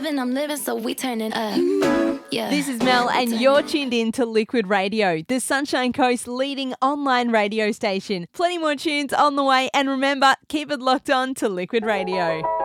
and I'm living, so we turning up. Yeah. This is Mel and you're tuned in to Liquid Radio, the Sunshine Coast's leading online radio station. Plenty more tunes on the way, and remember, keep it locked on to Liquid Radio.